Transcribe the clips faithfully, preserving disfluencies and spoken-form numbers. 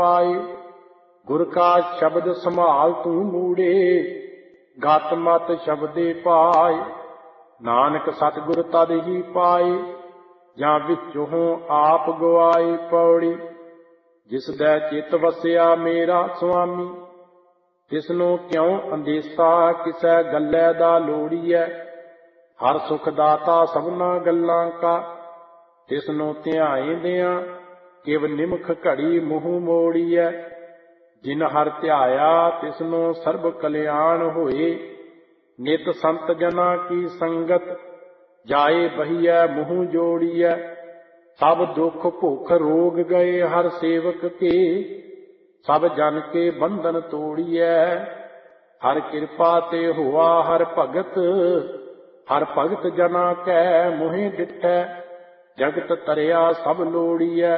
पाए। गुर का शब्द संभाल तू मूड़े, गत मत शब्दे पाए। नानक सतगुर तद ही पाए, ਜਾਂ ਵਿੱਚੋਂ ਆਪ ਗਵਾਏ। ਪੌੜੀ ਜਿਸ ਦਾ ਚਿਤ ਵਸਿਆ ਮੇਰਾ ਸੁਆਮੀ, ਤਿਸਨੂੰ ਕਿਉ ਅੰਦੇਸਾ ਕਿਸੈ ਗੱਲੇ ਦਾ ਲੋੜੀਐ। ਹਰ ਸੁਖ ਦਾਤਾ ਸਭਨਾ ਗੱਲਾਂ ਕਾ, ਤਿਸਨੂੰ ਧਿਆਏ ਦਿਆਂ ਕਿਵ ਨਿਮਖ ਘੜੀ ਮੂੰਹ ਮੋੜੀਐ। ਜਿਨ ਹਰ ਧਿਆਇਆ ਤਿਸਨੂੰ ਸਰਬ ਕਲਿਆਣ ਹੋਏ। ਨਿਤ ਸੰਤ ਜਨਾ ਕੀ ਸੰਗਤ, ਜਾਏ ਬਹੀਐ ਮੂੰਹ ਜੋੜੀਐ। ਸਭ ਦੁਖ ਭੁਖ ਰੋਗ ਗਏ ਹਰ ਸੇਵਕ ਕੇ, ਸਭ ਜਨ ਕੇ ਬੰਧਨ ਤੋੜੀਐ। ਹਰ ਕਿਰਪਾ ਤੇ ਹੋਆ ਹਰ ਭਗਤ, ਹਰ ਭਗਤ ਜਨਾ ਕੈ ਮੋਹਿ ਡਿਠੈ। ਜਗਤ ਤਰਿਆ ਸਭ ਲੋੜੀਐ।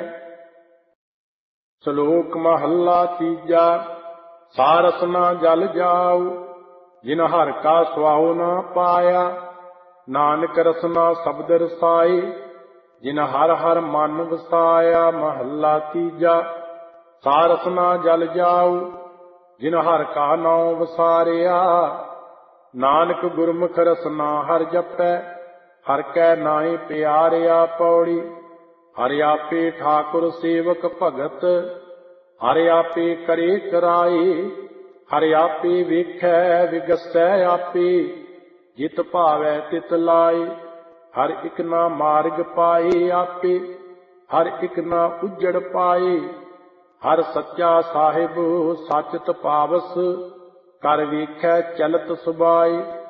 ਸ਼ਲੋਕ ਮਹੱਲਾ ਤੀਜਾ। ਸਾਰਸ ਨਾ ਜਲ ਜਾਉ, ਜਿਨ ਹਰਿ ਕਾ ਸੁਆਉ ਨਾ ਪਾਇਆ। ਨਾਨਕ ਰਸਨਾ ਸ਼ਬਦ ਰਸਾਏ, ਜਿਨ ਹਰ ਹਰ ਮਨ ਵਸਾਇਆ। ਮਹੱਲਾ ਤੀਜਾ। ਸਾਰਸ ਨਾ ਜਲ ਜਾਉ, ਜਿਨ ਹਰਿ ਕਾ ਨਾਉ ਵਸਾਰਿਆ। ਨਾਨਕ ਗੁਰਮੁਖ ਰਸਨਾ ਹਰਿ ਜਪੈ, ਹਰਿ ਕੈ ਨਾਏ ਪਿਆਰਿਆ। ਪੌੜੀ ਹਰਿ ਆਪੇ ਠਾਕੁਰ ਸੇਵਕ ਭਗਤ, ਹਰਿ ਆਪੇ ਕਰੇ ਕਰਾਏ। ਹਰਿ ਆਪੇ ਵੇਖੈ ਵਿਗਸੈ ਆਪੇ, ਜਿਤ ਭਾਵੈ ਤਿਤ ਲਾਏ। ਹਰ ਇੱਕ ਨਾ ਮਾਰਗ ਪਾਏ ਆਪੇ, ਹਰ ਇੱਕ ਨਾ ਉਜੜ ਪਾਏ। ਹਰ ਸੱਚਾ ਸਾਹਿਬ ਸਚਤ ਪਾਵਸ, ਕਰ ਵੇਖੈ ਚਲਤ ਸੁਭਾਏ।